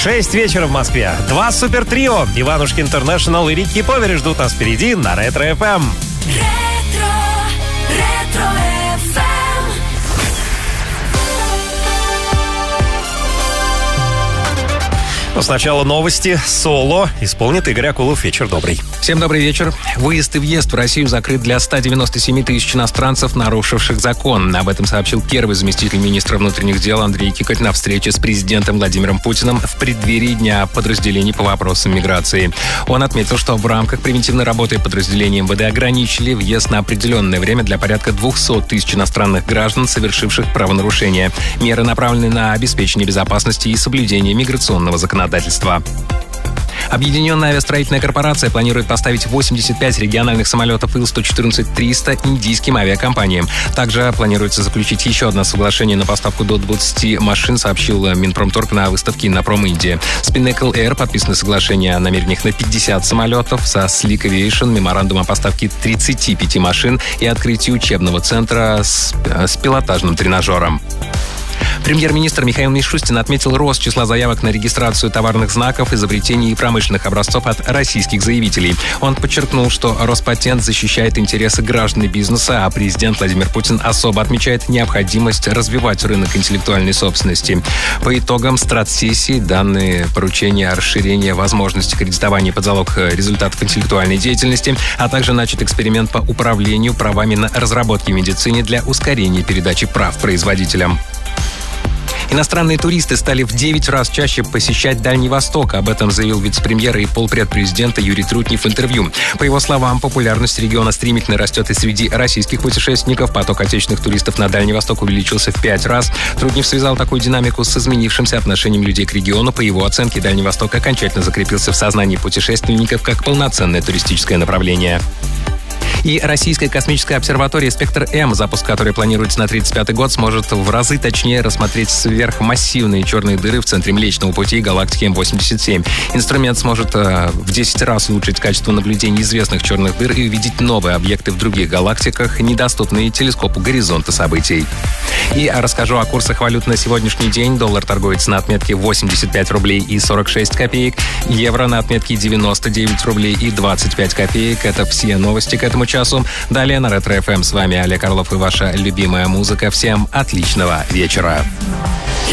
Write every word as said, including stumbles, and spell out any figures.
шесть вечера в Москве. Два супер-трио. Иванушки Интернешнл и Рики Повери ждут нас впереди на Ретро-эф эм. Ретро, Ретро-эф эм. Но сначала новости. Соло исполнит Игорь Акулов. Вечер добрый. Всем добрый вечер. Выезд и въезд в Россию закрыт для ста девяноста семи тысяч иностранцев, нарушивших закон. Об этом сообщил первый заместитель министра внутренних дел Андрей Кикоть на встрече с президентом Владимиром Путиным в преддверии Дня подразделений по вопросам миграции. Он отметил, что в рамках превентивной работы подразделения эм вэ дэ ограничили въезд на определенное время для порядка двухсот тысяч иностранных граждан, совершивших правонарушения. Меры направлены на обеспечение безопасности и соблюдение миграционного законодательства. Объединенная авиастроительная корпорация планирует поставить восемьдесят пять региональных самолетов ил сто четырнадцать триста индийским авиакомпаниям. Также планируется заключить еще одно соглашение на поставку до двадцати машин, сообщил Минпромторг на выставке «Иннопром Индия». С Pinnacle Air подписано соглашение о намерениях на пятьдесят самолетов, со Sleek Aviation меморандум о поставке тридцати пяти машин и открытии учебного центра с, с пилотажным тренажером. Премьер-министр Михаил Мишустин отметил рост числа заявок на регистрацию товарных знаков, изобретений и промышленных образцов от российских заявителей. Он подчеркнул, что Роспатент защищает интересы граждан и бизнеса, а президент Владимир Путин особо отмечает необходимость развивать рынок интеллектуальной собственности. По итогам стратсессии данные поручения о расширении возможностей кредитования под залог результатов интеллектуальной деятельности, а также начат эксперимент по управлению правами на разработки в медицине для ускорения передачи прав производителям. Иностранные туристы стали в девять раз чаще посещать Дальний Восток. Об этом заявил вице-премьер и полпред президента Юрий Трутнев в интервью. По его словам, популярность региона стремительно растет и среди российских путешественников. Поток отечественных туристов на Дальний Восток увеличился в пять раз. Трутнев связал такую динамику с изменившимся отношением людей к региону. По его оценке, Дальний Восток окончательно закрепился в сознании путешественников как полноценное туристическое направление. И российская космическая обсерватория «Спектр-М», запуск которой планируется на тридцать пятый год, сможет в разы точнее рассмотреть сверхмассивные черные дыры в центре Млечного Пути галактики эм восемьдесят семь. Инструмент сможет э, в десять раз улучшить качество наблюдения известных черных дыр и увидеть новые объекты в других галактиках, недоступные телескопу горизонта событий. И расскажу о курсах валют на сегодняшний день. Доллар торгуется на отметке восемьдесят пять рублей и сорок шесть копеек. Евро на отметке девяносто девять рублей и двадцать пять копеек. Это все новости к этому часу. Далее на Ретро-эф эм. С вами Олег Орлов и ваша любимая музыка. Всем отличного вечера.